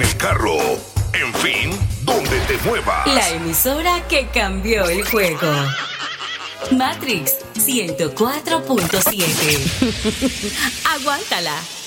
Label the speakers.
Speaker 1: el carro, en fin, donde te muevas.
Speaker 2: La emisora que cambió el juego. Matrix 104.7. Aguántala.